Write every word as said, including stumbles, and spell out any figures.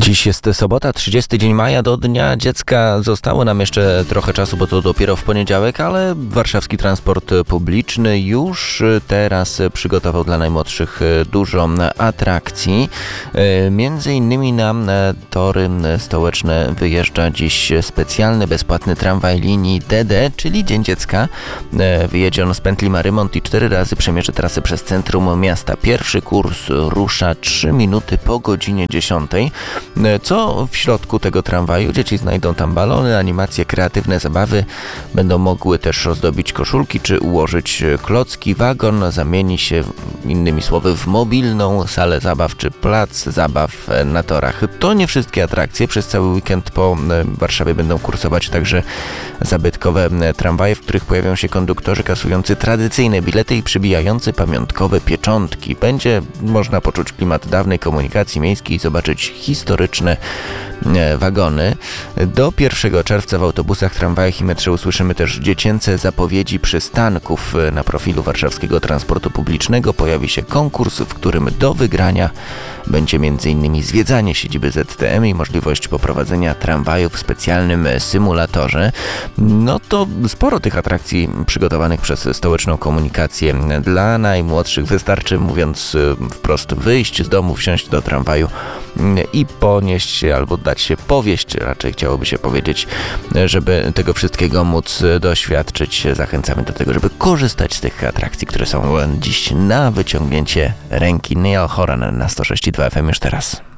Dziś jest sobota, trzydziesty dzień maja, do Dnia Dziecka zostało nam jeszcze trochę czasu, bo to dopiero w poniedziałek, ale warszawski transport publiczny już teraz przygotował dla najmłodszych dużo atrakcji. Między innymi na tory stołeczne wyjeżdża dziś specjalny, bezpłatny tramwaj linii D D, czyli Dzień Dziecka. Wyjedzie on z pętli Marymont i cztery razy przemierzy trasę przez centrum miasta. Pierwszy kurs rusza trzy minuty po godzinie dziesiątej. Co w środku tego tramwaju? Dzieci znajdą tam balony, animacje, kreatywne zabawy. Będą mogły też ozdobić koszulki czy ułożyć klocki. Wagon zamieni się, innymi słowy, w mobilną salę zabaw czy plac zabaw na torach. To nie wszystkie atrakcje. Przez cały weekend po Warszawie będą kursować także zabytkowe tramwaje, w których pojawią się konduktorzy kasujący tradycyjne bilety i przybijający pamiątkowe pieczątki. Będzie można poczuć klimat dawnej komunikacji miejskiej i zobaczyć historyczne wagony. Do pierwszego czerwca w autobusach, tramwajach i metrze usłyszymy też dziecięce zapowiedzi przystanków. Na profilu warszawskiego transportu publicznego pojawi się konkurs, w którym do wygrania będzie między innymi zwiedzanie siedziby Z T M i możliwość poprowadzenia tramwaju w specjalnym symulatorze. No to sporo tych atrakcji przygotowanych przez stołeczną komunikację. Dla najmłodszych wystarczy, mówiąc wprost, wyjść z domu, wsiąść do tramwaju i ponieść się albo dać się powieść, raczej chciałoby się powiedzieć, żeby tego wszystkiego móc doświadczyć. Zachęcamy do tego, żeby korzystać z tych atrakcji, które są dziś na wyciągnięcie ręki. Niall Horan na sto sześć i dwa F M już teraz.